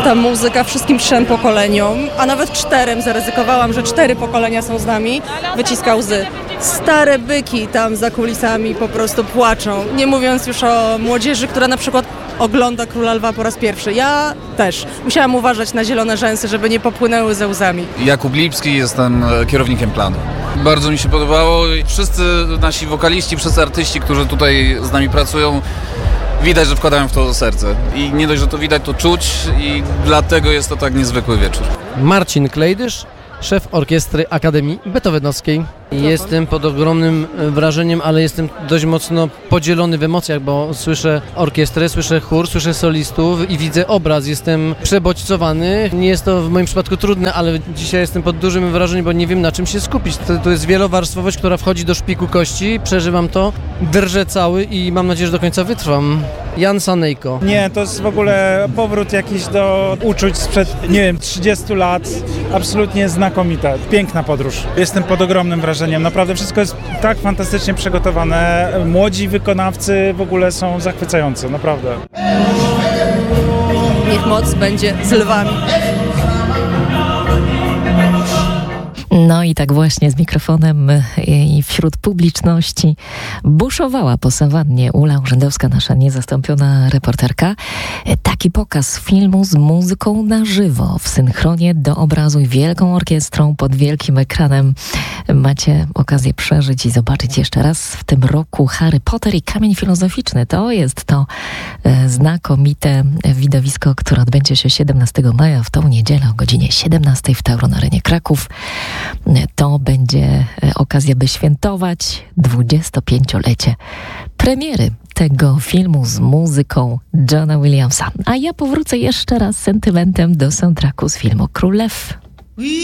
ta muzyka wszystkim 3 pokoleniom, a nawet 4, zaryzykowałam, że 4 pokolenia są z nami, wyciska łzy. Stare byki tam za kulisami po prostu płaczą, nie mówiąc już o młodzieży, która na przykład ogląda Króla Lwa po raz pierwszy. Ja też. Musiałam uważać na zielone rzęsy, żeby nie popłynęły ze łzami. Jakub Lipski, jestem kierownikiem planu. Bardzo mi się podobało. Wszyscy nasi wokaliści, wszyscy artyści, którzy tutaj z nami pracują, widać, że wkładają w to serce. I nie dość, że to widać, to czuć i dlatego jest to tak niezwykły wieczór. Marcin Klejdysz, szef orkiestry Akademii Beethovenowskiej. Jestem pod ogromnym wrażeniem, ale jestem dość mocno podzielony w emocjach, bo słyszę orkiestrę, słyszę chór, słyszę solistów i widzę obraz. Jestem przebodźcowany. Nie jest to w moim przypadku trudne, ale dzisiaj jestem pod dużym wrażeniem, bo nie wiem, na czym się skupić. To jest wielowarstwowość, która wchodzi do szpiku kości. Przeżywam to, drżę cały i mam nadzieję, że do końca wytrwam. Jan Sanejko. Nie, to jest w ogóle powrót jakiś do uczuć sprzed, 30 lat. Absolutnie znakomita, piękna podróż. Jestem pod ogromnym wrażeniem. Naprawdę wszystko jest tak fantastycznie przygotowane. Młodzi wykonawcy w ogóle są zachwycający, naprawdę. Niech moc będzie z lwami. No i tak właśnie z mikrofonem i wśród publiczności buszowała po sawannie Ula Urzędowska, nasza niezastąpiona reporterka. Taki pokaz filmu z muzyką na żywo, w synchronie do obrazu i wielką orkiestrą pod wielkim ekranem. Macie okazję przeżyć i zobaczyć jeszcze raz w tym roku Harry Potter i Kamień Filozoficzny. To jest to znakomite widowisko, które odbędzie się 17 maja w tą niedzielę o godzinie 17 w Tauron Arenie Kraków. To będzie okazja, by świętować 25-lecie premiery tego filmu z muzyką Johna Williamsa. A ja powrócę jeszcze raz z sentymentem do soundtracku z filmu Król Lew.